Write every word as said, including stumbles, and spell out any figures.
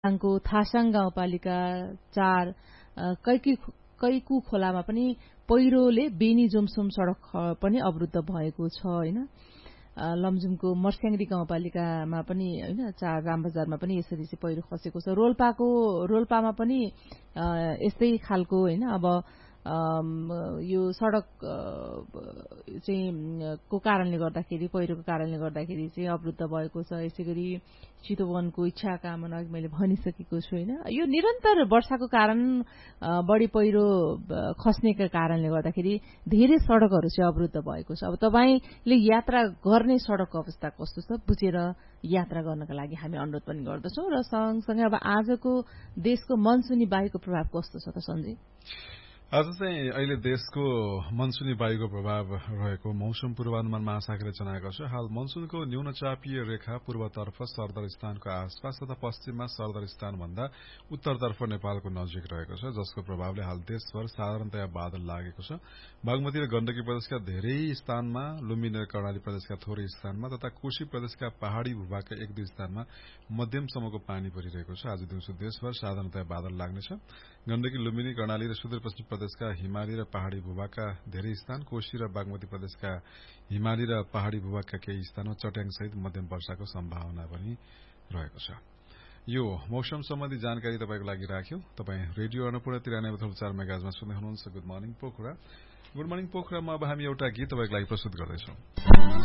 को थासाङ गाउँपालिका चार कैकी कैकु खोलामा पनि पहिरोले बेनी जोमसोम सड़क पनि अवरुद्ध भएको छ हैन। लमजुङको मर्स्याङरी गाउँपालिकामा पनि हैन चार रामबजारमा पनि यसरी चाहिँ पहिरो खसेको छ। रोल्पाको रोल्पामा पनि यस्तै खालको हैन अब यो सड़क चाहिँ को कारणले गर्दाखेरि पहिरोको कारणले गर्दाखेरि चाहिँ अवरुद्ध भएको छ। यसैगरी चितवनको इच्छा कामना मैले भनिसकेको छु हैन। यो निरन्तर वर्षाको कारण बढी पहिरो खस्नेका कारणले गर्दाखेरि धेरै सड़कहरु चाहिँ अवरुद्ध भएको छ। अब तपाईले यात्रा गर्ने सड़कको अवस्था कस्तो छ बुझेर यात्रा गर्नका लागि हामी अनुरोध पनि गर्दछौं। र सँगसँगै अब आजको देशको मनसुनी वायुको प्रभाव कस्तो छ त सञ्जय? आज चाहिँ अहिले देशको मनसुनी वायुको प्रभाव रहेको मौसम पूर्वानुमान महाशाखाले जनाएको छ। हाल मनसुनको न्यूनचापीय रेखा पूर्वतर्फ सरदर स्थानको आसपास तथा पश्चिममा सरदर स्थान भन्दा उत्तरतर्फ नेपालको नजिक रहेको छ, जसको प्रभावले हाल देशभर साधारणतया बादल लागेको छ। बागमती र गण्डकी प्रदेशका धेरै स्थानमा, लुम्बिनी र कर्णाली प्रदेशका थोरै स्थानमा तथा कोशी प्रदेशका पहाड़ी भूभागका एक दुई स्थानमा मध्यमसम्मको पानी परिरहेको छ। आज दिउँसो देशभर साधारणतया बादल लाग्नेछ। गण्डकी, लुम्बिनी, कर्णाली र सुदूरपश्चिम प्रदेशका हिमाली र पहाड़ी भूभागका धेरै स्थान, कोशी र बागमती प्रदेशका हिमाली र पहाड़ी भूभागका केही स्थानमा चट्याङसहित मध्यम वर्षाको सम्भावना पनि रहेको छ। यो मौसम सम्बन्धी जानकारी तपाईको लागि राख्यौं। तपाई रेडियो अन्नपूर्ण त्रियानब्बे दशमलव चार मेगाहर्जमा सुन्दै हुनुहुन्छ good morning Pokhara. Good morning पोखरामा अब हामी एउटा गीत तपाईको लागि प्रस्तुत गर्दैछौं।